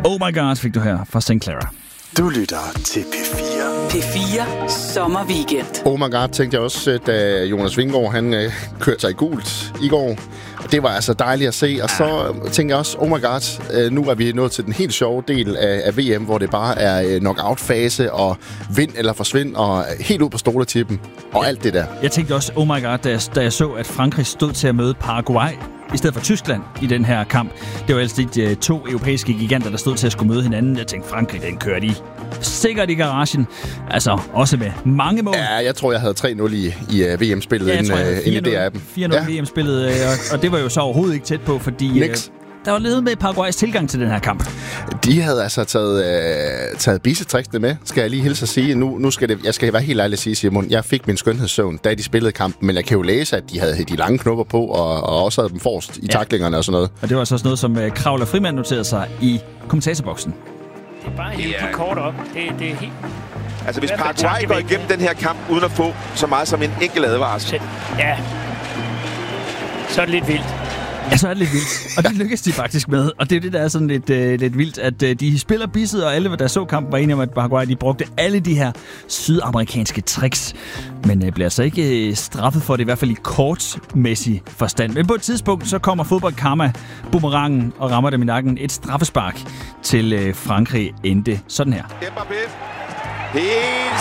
Oh My God fik du her fra St. Clara. Du lytter til P4. P4 Sommerweekend. Oh my God, tænkte jeg også, da Jonas Vingegaard, han kørte sig i gult i går. Og det var altså dejligt at se. Og så tænkte jeg også, oh my God, nu er vi nået til den helt sjove del af VM, hvor det bare er knockout-fase og vind eller forsvind og helt ud på stoletippen og alt det der. Jeg tænkte også, oh my God, da jeg så, at Frankrig stod til at møde Paraguay i stedet for Tyskland i den her kamp. Det var altså de to europæiske giganter, der stod til at skulle møde hinanden. Jeg tænkte, Frankrig, den kører de sikkert i garagen. Altså, også med mange mål. Ja, jeg tror, jeg havde 3-0 i VM-spillet inden det af dem. 4-0 VM-spillet, og det var jo så overhovedet ikke tæt på, fordi der var lidt med Paraguays tilgang til den her kamp. De havde altså taget bissetriksene med, skal jeg lige hilse at sige. Nu skal jeg skal være helt ærlig at sige, Simon, jeg fik min skønhedssøvn, da de spillede kampen, men jeg kan jo læse, at de havde de lange knopper på, og også havde dem forrest i taklingerne og sådan noget. Og det var så også noget, som Kravler Frimand noterede sig i kommentatorboksen. Det er bare helt kort op. Det er helt... Altså, hvis Paraguay går igennem den her kamp uden at få så meget som en enkelt advarsel. Ja. Så er det lidt vildt. Ja, så er det lidt vildt. Og det lykkedes de faktisk med. Og det er det, der er sådan lidt vildt, at de spiller bisset, og alle, der så kampen, var enige om, at Paraguay de brugte alle de her sydamerikanske tricks. Men bliver altså ikke straffet for det, i hvert fald i kortmæssig forstand. Men på et tidspunkt, så kommer fodboldkarma boomerangen og rammer dem i nakken. Et straffespark til Frankrig endte sådan her. Mbappé. Helt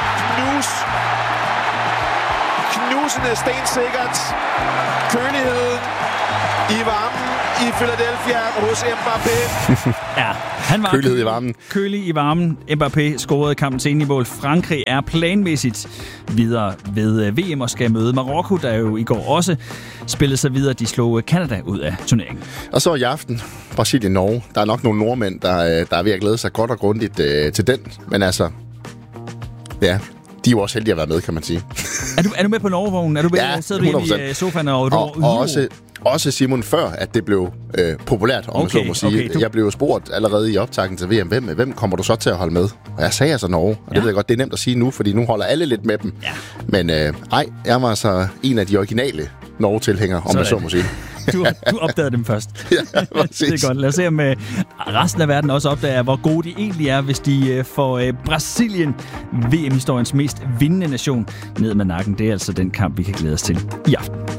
knusende stensikkert. Køligheden i varmen i Philadelphia hos Mbappé. Ja, han var kølig i varmen. Mbappé scorede kampens ene mål. Frankrig er planmæssigt videre ved VM og skal møde Marokko, der jo i går også spillede sig videre. De slog Canada ud af turneringen. Og så i aften, Brasilien-Norge. Der er nok nogle nordmænd, der er ved at glæde sig godt og grundigt til den. Men altså, ja, de er jo også heldige at være med, kan man sige. Er du med på Norge-vognen? Er du med? Ja, sidder du inde i sofaen og også Simon, før at det blev populært, om man så må sige. Jeg blev jo spurgt allerede i optakten til VM, hvem kommer du så til at holde med? Og jeg sagde altså Norge, og det ved jeg godt, det er nemt at sige nu, fordi nu holder alle lidt med dem. Ja. Men jeg var altså en af de originale Norge-tilhængere, om man så må sige. Du opdagede dem først. Ja, det er godt. Lad os se, om resten af verden også opdager, hvor gode de egentlig er, hvis de får Brasilien, VM-historiens mest vindende nation, ned med nakken. Det er altså den kamp, vi kan glæde os til i aften.